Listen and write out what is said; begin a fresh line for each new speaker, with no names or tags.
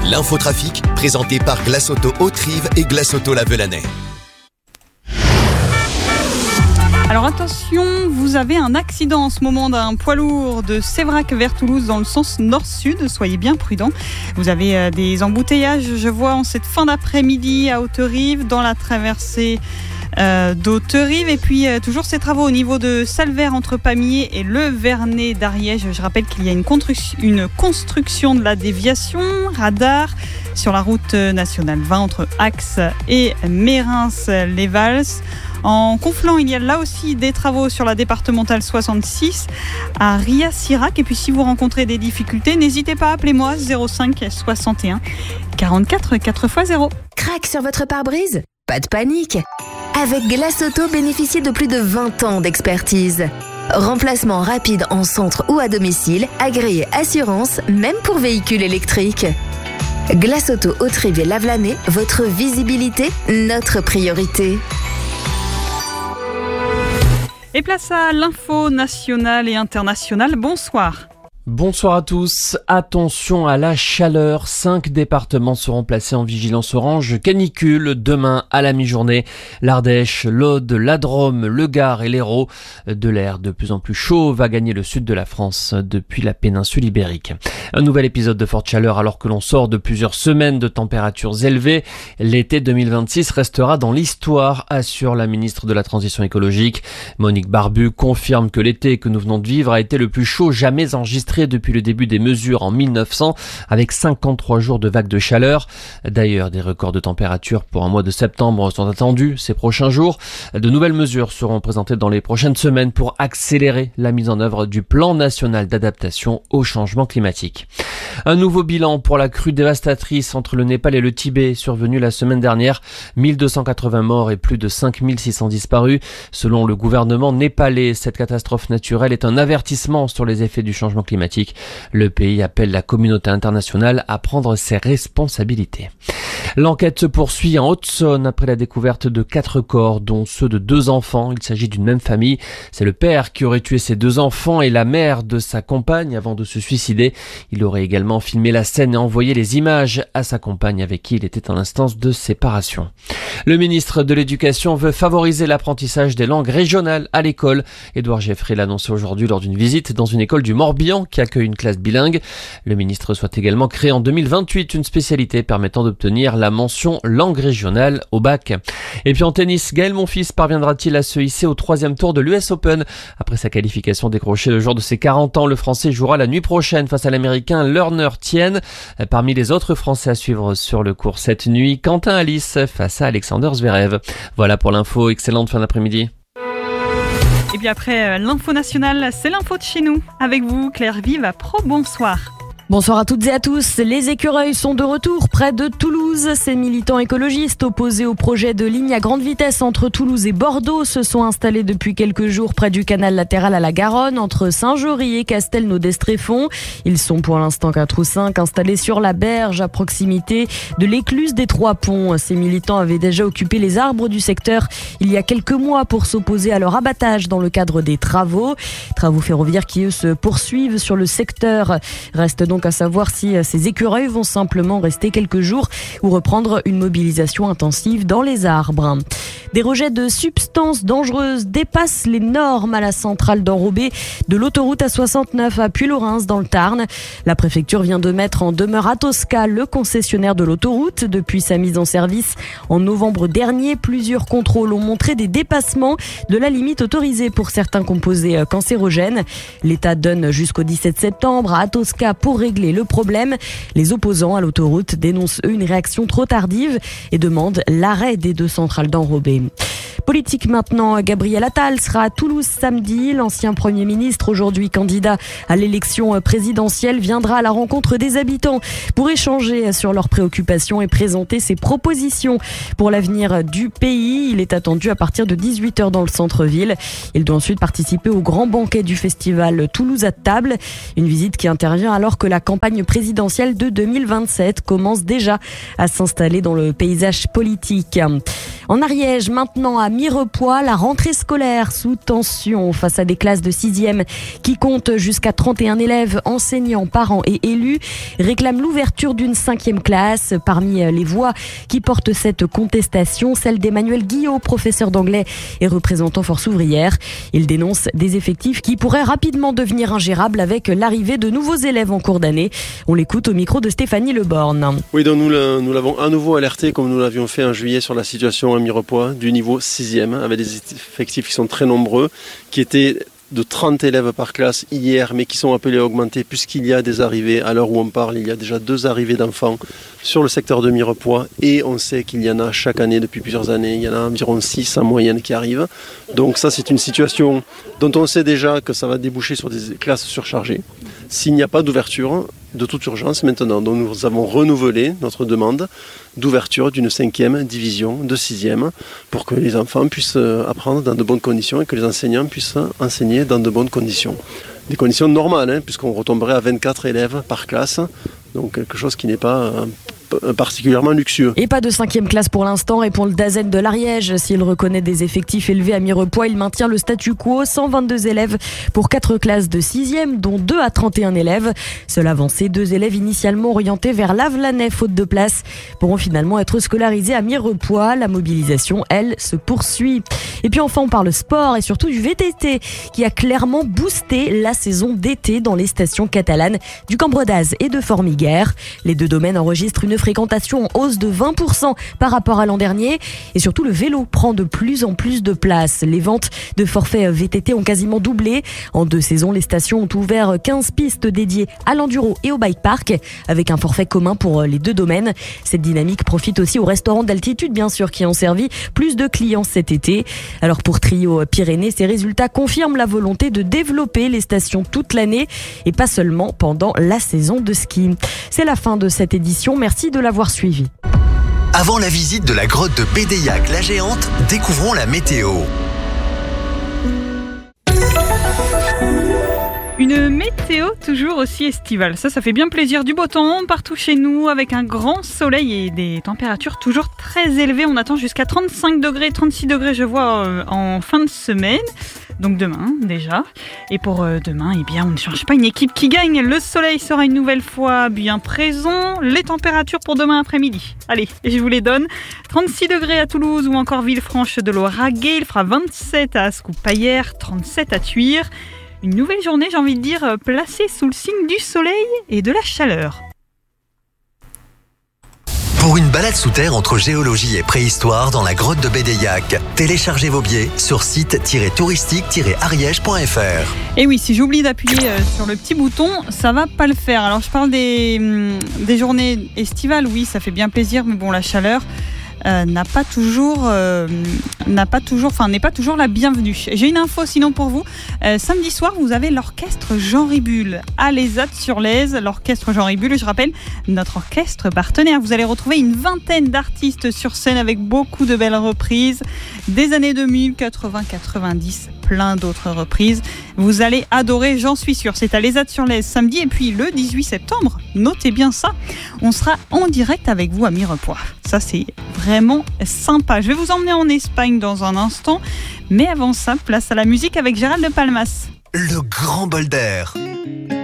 L'infotrafic, présenté par Glace Auto Haute-Rive et Glace Auto La Velanais.
Alors attention, vous avez un accident en ce moment d'un poids lourd de Séverac vers Toulouse dans le sens nord-sud. Soyez bien prudents. Vous avez des embouteillages, je vois, en cette fin d'après-midi à Haute-Rive, dans la traversée d'Haute-Rive. Et puis toujours ces travaux au niveau de Salvert entre Pamiers et le Vernet d'Ariège. Je rappelle qu'il y a une construction de la déviation radar sur la route nationale 20 entre Axe et Mérins-les-Vals. En Conflans, il y a là aussi des travaux sur la départementale 66 à Ria-Sirac. Et puis si vous rencontrez des difficultés, n'hésitez pas, appelez-moi 05 61 44 4x0.
Crac sur votre pare-brise ? Pas de panique. Avec Glace Auto, bénéficiez de plus de 20 ans d'expertise. Remplacement rapide en centre ou à domicile, agréé assurance, même pour véhicules électriques. Glace Auto Haute-Rive et La Velanais, votre visibilité, notre priorité.
Et place à l'info nationale et internationale. Bonsoir.
Bonsoir à tous. Attention à la chaleur. 5 départements seront placés en vigilance orange canicule demain à la mi-journée. L'Ardèche, l'Aude, la Drôme, le Gard et l'Hérault. De l'air de plus en plus chaud va gagner le sud de la France depuis la péninsule ibérique. Un nouvel épisode de forte chaleur alors que l'on sort de plusieurs semaines de températures élevées. L'été 2026 restera dans l'histoire, assure la ministre de la Transition écologique. Monique Barbu confirme que l'été que nous venons de vivre a été le plus chaud jamais enregistré depuis le début des mesures en 1900, avec 53 jours de vagues de chaleur. D'ailleurs, des records de température pour un mois de septembre sont attendus ces prochains jours. De nouvelles mesures seront présentées dans les prochaines semaines pour accélérer la mise en œuvre du plan national d'adaptation au changement climatique. Un nouveau bilan pour la crue dévastatrice entre le Népal et le Tibet survenue la semaine dernière. 1280 morts et plus de 5600 disparus. Selon le gouvernement népalais, cette catastrophe naturelle est un avertissement sur les effets du changement climatique. Le pays appelle la communauté internationale à prendre ses responsabilités. L'enquête se poursuit en Haute-Saône après la découverte de 4 corps, dont ceux de 2 enfants. Il s'agit d'une même famille. C'est le père qui aurait tué ses 2 enfants et la mère de sa compagne avant de se suicider. Il aurait également filmé la scène et envoyé les images à sa compagne avec qui il était en instance de séparation. Le ministre de l'Éducation veut favoriser l'apprentissage des langues régionales à l'école. Édouard Geffray l'a annoncé aujourd'hui lors d'une visite dans une école du Morbihan qui accueille une classe bilingue. Le ministre souhaite également créer en 2028 une spécialité permettant d'obtenir la mention langue régionale au bac. Et puis en tennis, Gaël Monfils parviendra-t-il à se hisser au 3e tour de l'US Open? Après sa qualification décrochée le jour de ses 40 ans, le Français jouera la nuit prochaine face à l'Américain Lerner Tien. Parmi les autres Français à suivre sur le court cette nuit, Quentin Alice face à Alexander Zverev. Voilà pour l'info, excellente fin d'après-midi.
Et puis après l'info nationale, c'est l'info de chez nous. Avec vous, Claire Vive à Pro, bonsoir.
Bonsoir à toutes et à tous. Les écureuils sont de retour près de Toulouse. Ces militants écologistes opposés au projet de ligne à grande vitesse entre Toulouse et Bordeaux se sont installés depuis quelques jours près du canal latéral à la Garonne, entre Saint-Jory et Castelnau-d'Estréfond. Ils sont pour l'instant 4 ou 5 installés sur la berge à proximité de l'écluse des Trois Ponts. Ces militants avaient déjà occupé les arbres du secteur il y a quelques mois pour s'opposer à leur abattage dans le cadre des travaux. Travaux ferroviaires qui, eux, se poursuivent sur le secteur. Reste donc à savoir si ces écureuils vont simplement rester quelques jours ou reprendre une mobilisation intensive dans les arbres. Des rejets de substances dangereuses dépassent les normes à la centrale d'Enrobé de l'autoroute A69 à Puylaurens dans le Tarn. La préfecture vient de mettre en demeure Atosca, le concessionnaire de l'autoroute. Depuis sa mise en service en novembre dernier, plusieurs contrôles ont montré des dépassements de la limite autorisée pour certains composés cancérogènes. L'État donne jusqu'au 17 septembre à Atosca pour régler le problème. Les opposants à l'autoroute dénoncent eux une réaction trop tardive et demandent l'arrêt des 2 centrales d'Enrobé. Politique maintenant, Gabriel Attal sera à Toulouse samedi. L'ancien Premier ministre, aujourd'hui candidat à l'élection présidentielle, viendra à la rencontre des habitants pour échanger sur leurs préoccupations et présenter ses propositions pour l'avenir du pays. Il est attendu à partir de 18h dans le centre-ville. Il doit ensuite participer au grand banquet du festival Toulouse à table. Une visite qui intervient alors que la campagne présidentielle de 2027 commence déjà à s'installer dans le paysage politique. En Ariège, maintenant à Mirepoix, la rentrée scolaire sous tension face à des classes de 6e qui comptent jusqu'à 31 élèves, enseignants, parents et élus, réclament l'ouverture d'une 5e classe. Parmi les voix qui portent cette contestation, celle d'Emmanuel Guillot, professeur d'anglais et représentant Force ouvrière. Il dénonce des effectifs qui pourraient rapidement devenir ingérables avec l'arrivée de nouveaux élèves en cours d'année. On l'écoute au micro de Stéphanie Leborne.
Oui, donc nous l'avons à nouveau alerté, comme nous l'avions fait en juillet, sur la situation à Mirepoix du niveau 6e, avec des effectifs qui sont très nombreux, qui étaient de 30 élèves par classe hier, mais qui sont appelés à augmenter puisqu'il y a des arrivées. À l'heure où on parle, il y a déjà 2 arrivées d'enfants sur le secteur de Mirepoix et on sait qu'il y en a chaque année depuis plusieurs années. Il y en a environ 6 en moyenne qui arrivent. Donc ça, c'est une situation dont on sait déjà que ça va déboucher sur des classes surchargées. S'il n'y a pas d'ouverture, de toute urgence maintenant. Donc nous avons renouvelé notre demande d'ouverture d'une 5e division de 6e pour que les enfants puissent apprendre dans de bonnes conditions et que les enseignants puissent enseigner dans de bonnes conditions. Des conditions normales, puisqu'on retomberait à 24 élèves par classe, donc quelque chose qui n'est pas particulièrement luxueux.
Et pas de 5e classe pour l'instant, répond le DAZEN de l'Ariège. S'il reconnaît des effectifs élevés à Mirepoix, il maintient le statu quo, 122 élèves pour 4 classes de 6e, dont 2 à 31 élèves. Seule avancée, 2 élèves initialement orientés vers Lavelanet, faute de place, pourront finalement être scolarisés à Mirepoix. La mobilisation, elle, se poursuit. Et puis enfin, on parle sport et surtout du VTT, qui a clairement boosté la saison d'été dans les stations catalanes du Cambredaz et de Formiguères. Les 2 domaines enregistrent une fréquentation en hausse de 20% par rapport à l'an dernier. Et surtout, le vélo prend de plus en plus de place. Les ventes de forfaits VTT ont quasiment doublé. En 2 saisons, les stations ont ouvert 15 pistes dédiées à l'enduro et au bike park, avec un forfait commun pour les 2 domaines. Cette dynamique profite aussi aux restaurants d'altitude, bien sûr, qui ont servi plus de clients cet été. Alors pour Trio Pyrénées, ces résultats confirment la volonté de développer les stations toute l'année et pas seulement pendant la saison de ski. C'est la fin de cette édition. Merci de l'avoir suivi.
Avant la visite de la grotte de Bédéiac la Géante, découvrons la météo.
Une météo toujours aussi estivale. Ça fait bien plaisir. Du beau temps partout chez nous avec un grand soleil et des températures toujours très élevées. On attend jusqu'à 35 degrés, 36 degrés je vois en fin de semaine. Donc demain déjà. Et pour demain, eh bien, on ne change pas une équipe qui gagne. Le soleil sera une nouvelle fois bien présent. Les températures pour demain après-midi. Allez, je vous les donne. 36 degrés à Toulouse ou encore Villefranche-de-Lauragais. Il fera 27 à Ascoupaillère, 37 à Tuire. Une nouvelle journée, j'ai envie de dire, placée sous le signe du soleil et de la chaleur.
Pour une balade sous terre entre géologie et préhistoire dans la grotte de Bédéiac, téléchargez vos billets sur site-touristique-ariège.fr.
Et oui, si j'oublie d'appuyer sur le petit bouton, ça va pas le faire. Alors je parle des journées estivales, oui, ça fait bien plaisir, mais bon, la chaleur n'est pas toujours la bienvenue. J'ai une info sinon pour vous. Samedi soir, vous avez l'orchestre Jean Ribule à l'Ezat-sur-Lèze. L'orchestre Jean Ribule, je rappelle, notre orchestre partenaire. Vous allez retrouver une vingtaine d'artistes sur scène avec beaucoup de belles reprises des années 2000, 80, 90, plein d'autres reprises. Vous allez adorer, j'en suis sûre. C'est à l'Ezat-sur-Lèze samedi et puis le 18 septembre, notez bien ça, on sera en direct avec vous à Mirepoix. Ça, c'est vraiment sympa. Je vais vous emmener en Espagne dans un instant. Mais avant ça, place à la musique avec Gérald de Palmas.
Le grand bol d'air.